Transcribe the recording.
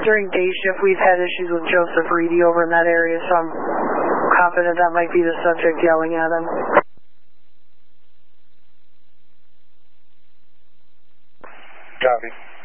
During day shift, we've had issues with Joseph Reedy over in that area, so I'm confident that might be the subject yelling at him. Copy.